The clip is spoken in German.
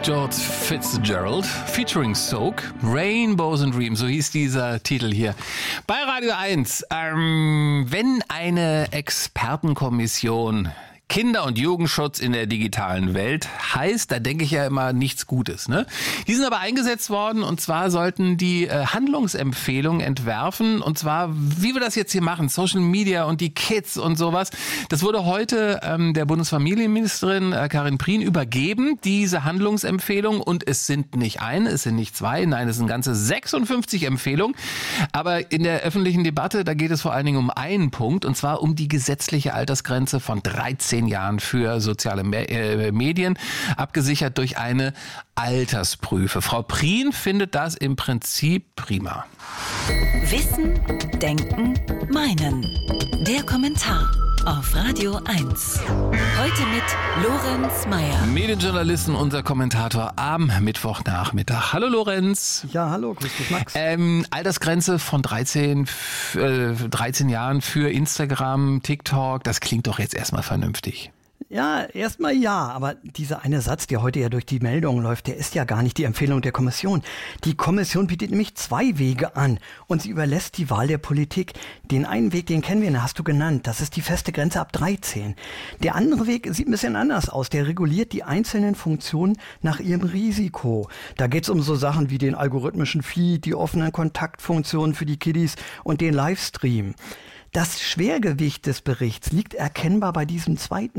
George Fitzgerald featuring Soak, Rainbows and Dreams, so hieß dieser Titel hier. Bei Radio 1, wenn eine Expertenkommission Kinder- und Jugendschutz in der digitalen Welt heißt, da denke ich ja immer nichts Gutes, ne? Die sind aber eingesetzt worden und zwar sollten die Handlungsempfehlungen entwerfen und zwar, wie wir das jetzt hier machen, Social Media und die Kids und sowas. Das wurde heute der Bundesfamilienministerin Karin Prien übergeben, diese Handlungsempfehlung, und es sind nicht eine, es sind nicht zwei, nein, es sind ganze 56 Empfehlungen, aber in der öffentlichen Debatte, da geht es vor allen Dingen um einen Punkt und zwar um die gesetzliche Altersgrenze von 13 Jahren für soziale Medien, abgesichert durch eine Altersprüfe. Frau Prien findet das im Prinzip prima. Wissen, Denken, Meinen. Der Kommentar auf Radio 1. Heute mit Lorenz Meyer. Medienjournalisten, unser Kommentator am Mittwochnachmittag. Hallo Lorenz. Ja, hallo, grüß dich Max. Altersgrenze von 13 Jahren für Instagram, TikTok, das klingt doch jetzt erstmal vernünftig. Ja, erstmal ja, aber dieser eine Satz, der heute ja durch die Meldungen läuft, der ist ja gar nicht die Empfehlung der Kommission. Die Kommission bietet nämlich zwei Wege an und sie überlässt die Wahl der Politik. Den einen Weg, den kennen wir, den hast du genannt, das ist die feste Grenze ab 13. Der andere Weg sieht ein bisschen anders aus, der reguliert die einzelnen Funktionen nach ihrem Risiko. Da geht's um so Sachen wie den algorithmischen Feed, die offenen Kontaktfunktionen für die Kiddies und den Livestream. Das Schwergewicht des Berichts liegt erkennbar bei diesem zweiten